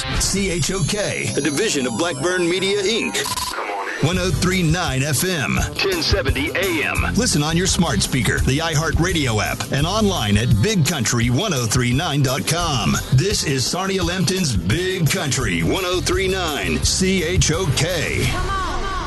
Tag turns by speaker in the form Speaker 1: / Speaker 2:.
Speaker 1: CHOK, a division of Blackburn Media, Inc. 103.9 FM, 1070 AM. Listen on your smart speaker, the iHeartRadio app, and online at BigCountry1039.com. This is Sarnia Lambton's Big Country 1039 CHOK.
Speaker 2: Come on.